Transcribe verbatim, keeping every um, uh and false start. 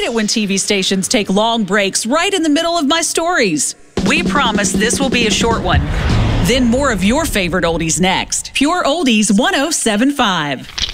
it when T V stations take long breaks right in the middle of my stories. We promise this will be a short one. Then more of your favorite oldies next. Pure Oldies one oh seven point five.